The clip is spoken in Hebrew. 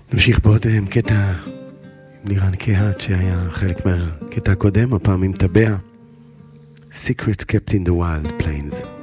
נמשיך בעוד קטע עם לירן קהת שהיה חלק מהקטע הקודם, הפעם עם טבע. Secrets kept in the wild plains.